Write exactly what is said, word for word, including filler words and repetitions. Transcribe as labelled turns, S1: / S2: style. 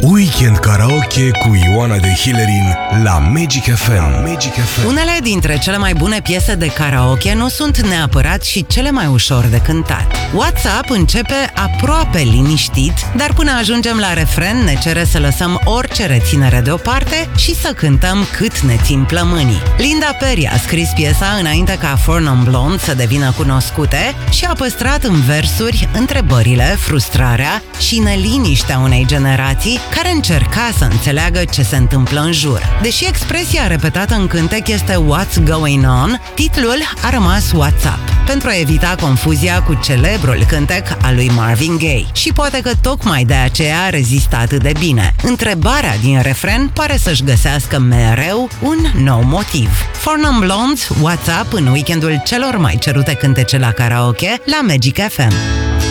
S1: Weekend Karaoke cu Ioana de Hillerin la Magic F M. Magic F M.
S2: Unele dintre cele mai bune piese de karaoke nu sunt neapărat și cele mai ușor de cântat. WhatsApp începe aproape liniștit, dar până ajungem la refren ne cere să lăsăm orice reținere deoparte și să cântăm cât ne țin plămânii. Linda Perry a scris piesa înainte ca Four Non Blondes să devină cunoscute și a păstrat în versuri întrebările, frustrarea și neliniștea unei generații care încerca să înțeleagă ce se întâmplă în jur. Deși expresia repetată în cântec este What's Going On, titlul a rămas WhatsApp, pentru a evita confuzia cu celebrul cântec al lui Marvin Gaye. Și poate că tocmai de aceea rezistă atât de bine. Întrebarea din refren pare să-și găsească mereu un nou motiv. Four Non Blondes, WhatsApp în weekendul celor mai cerute cântece la karaoke la Magic F M.